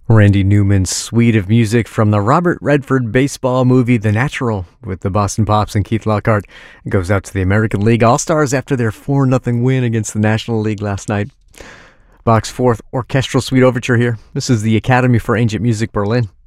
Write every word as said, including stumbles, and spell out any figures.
Randy Newman's suite of music from the Robert Redford baseball movie The Natural with the Boston Pops and Keith Lockhart goes out to the American League All-Stars after their four nothing win against the National League last night. Bach's fourth orchestral suite overture here. This is the Academy for Ancient Music Berlin.